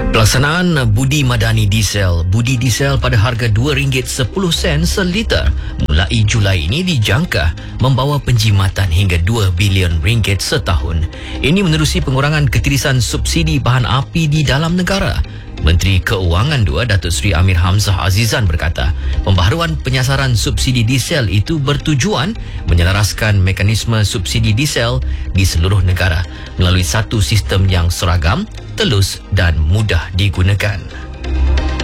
Pelaksanaan Budi Madani Diesel pada harga RM2.10 seliter mulai Julai ini dijangka membawa penjimatan hingga RM2 bilion setahun. Ini menerusi pengurangan ketirisan subsidi bahan api di dalam negara. Menteri Keuangan Datuk Seri Amir Hamzah Azizan berkata, pembaharuan penyasaran subsidi diesel itu bertujuan menyelaraskan mekanisme subsidi diesel di seluruh negara melalui satu sistem yang seragam, telus dan mudah digunakan.